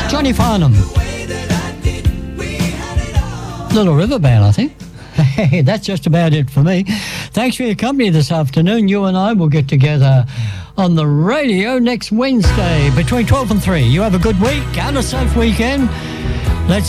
Johnny Farnham. Little River Band, I think. Hey, that's just about it for me. Thanks for your company this afternoon. You and I will get together on the radio next Wednesday between 12 and 3. You have a good week and a safe weekend.